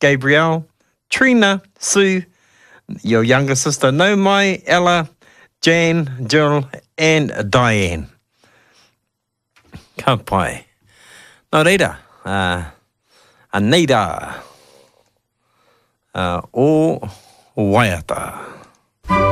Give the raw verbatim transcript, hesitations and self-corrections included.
Gabrielle, Trina, Sue, your younger sister Nomai, Ella, Jan, Jill, and Diane. Ka pai. Nā reira, uh, Anita, uh, o Waiata.